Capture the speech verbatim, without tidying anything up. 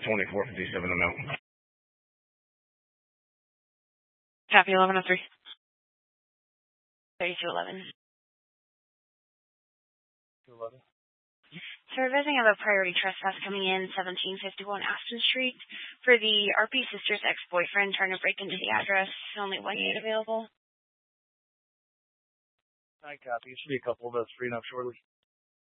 twenty-four fifty-seven amount. Copy eleven oh three. thirty-two eleven. eleven. So advising of a priority trespass coming in seventeen fifty-one Aston Street for the R P sister's ex-boyfriend trying to break into the address. Only one unit available. I copy. It should be a couple of us freeing up shortly.